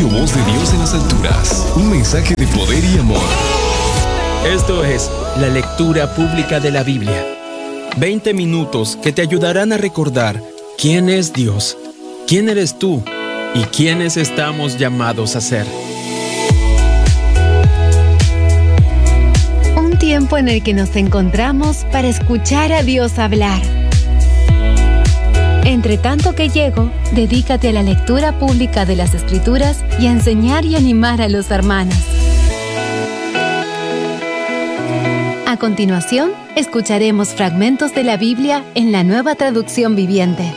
Radio Voz de Dios en las alturas. Un mensaje de poder y amor. Esto es la lectura pública de la Biblia. 20 minutos que te ayudarán a recordar quién es Dios, quién eres tú y quiénes estamos llamados a ser. Un tiempo en el que nos encontramos para escuchar a Dios hablar. Entre tanto que llego, dedícate a la lectura pública de las Escrituras y a enseñar y animar a los hermanos. A continuación, escucharemos fragmentos de la Biblia en la Nueva Traducción Viviente.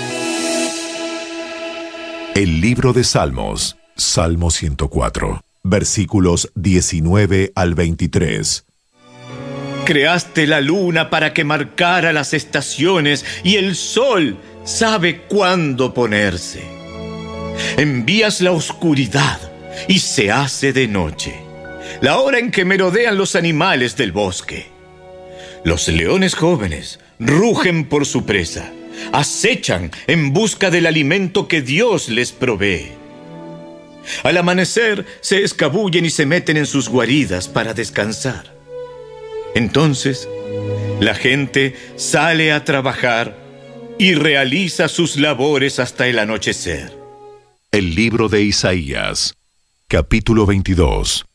El libro de Salmos, Salmo 104, versículos 19 al 23. Creaste la luna para que marcara las estaciones y el sol sabe cuándo ponerse. Envías la oscuridad y se hace de noche, la hora en que merodean los animales del bosque. Los leones jóvenes rugen por su presa, acechan en busca del alimento que Dios les provee. Al amanecer se escabullen y se meten en sus guaridas para descansar. Entonces, la gente sale a trabajar y realiza sus labores hasta el anochecer. El libro de Isaías, capítulo 22.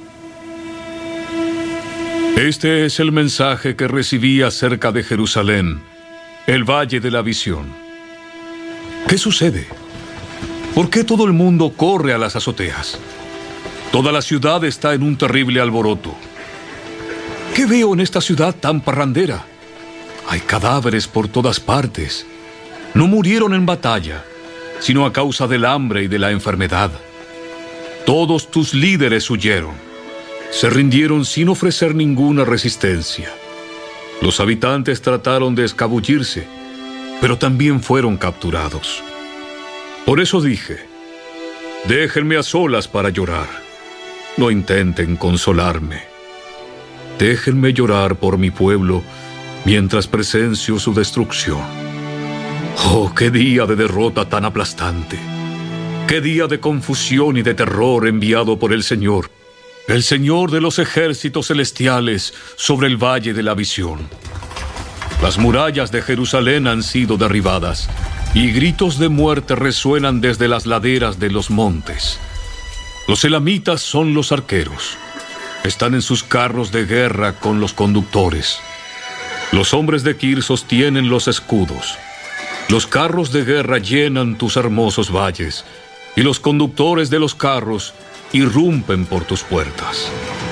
Este es el mensaje que recibí acerca de Jerusalén, el valle de la visión. ¿Qué sucede? ¿Por qué todo el mundo corre a las azoteas? Toda la ciudad está en un terrible alboroto. ¿Qué veo en esta ciudad tan parrandera? Hay cadáveres por todas partes. No murieron en batalla, sino a causa del hambre y de la enfermedad. Todos tus líderes huyeron. Se rindieron sin ofrecer ninguna resistencia. Los habitantes trataron de escabullirse, pero también fueron capturados. Por eso dije, déjenme a solas para llorar. No intenten consolarme. Déjenme llorar por mi pueblo mientras presencio su destrucción. ¡Oh, qué día de derrota tan aplastante! ¡Qué día de confusión y de terror enviado por el Señor de los ejércitos celestiales sobre el valle de la visión! Las murallas de Jerusalén han sido derribadas y gritos de muerte resuenan desde las laderas de los montes. Los elamitas son los arqueros. Están en sus carros de guerra con los conductores. Los hombres de Kir sostienen los escudos. Los carros de guerra llenan tus hermosos valles, y los conductores de los carros irrumpen por tus puertas.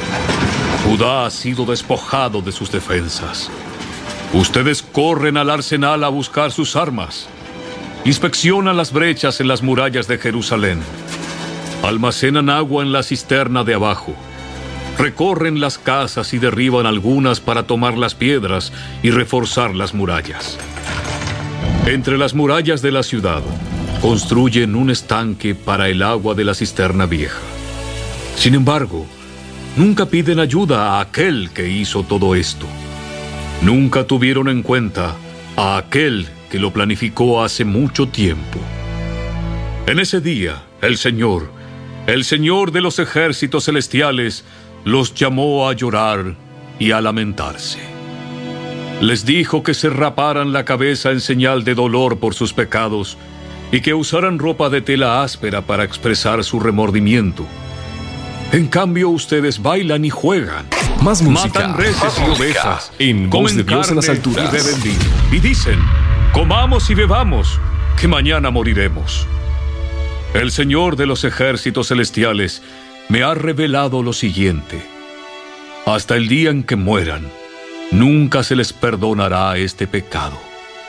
Judá ha sido despojado de sus defensas. Ustedes corren al arsenal a buscar sus armas. Inspeccionan las brechas en las murallas de Jerusalén. Almacenan agua en la cisterna de abajo. Recorren las casas y derriban algunas para tomar las piedras y reforzar las murallas. Entre las murallas de la ciudad, construyen un estanque para el agua de la cisterna vieja. Sin embargo, nunca piden ayuda a aquel que hizo todo esto. Nunca tuvieron en cuenta a aquel que lo planificó hace mucho tiempo. En ese día, el Señor de los ejércitos celestiales, los llamó a llorar y a lamentarse. Les dijo que se raparan la cabeza en señal de dolor por sus pecados y que usaran ropa de tela áspera para expresar su remordimiento. En cambio, ustedes bailan y juegan. Más música. Matan reses y ovejas. En Voz de Dios en las alturas. Y beben vino. Y dicen, comamos y bebamos, que mañana moriremos. El Señor de los ejércitos celestiales me ha revelado lo siguiente. Hasta el día en que mueran, nunca se les perdonará este pecado.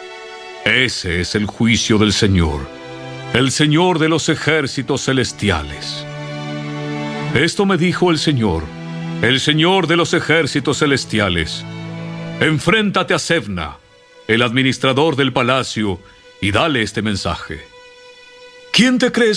Ese es el juicio del Señor, el Señor de los ejércitos celestiales. Esto me dijo el Señor de los ejércitos celestiales. Enfréntate a Sebna, el administrador del palacio, y dale este mensaje. ¿Quién te crees